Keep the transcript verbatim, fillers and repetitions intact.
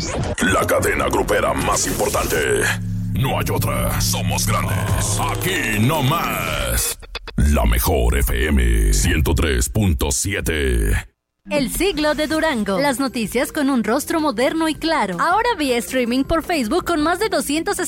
La cadena grupera más importante. No hay otra. Somos grandes. Aquí no más. La mejor F M ciento tres punto siete. El siglo de Durango. Las noticias con un rostro moderno y claro. Ahora vía streaming por Facebook con más de doscientos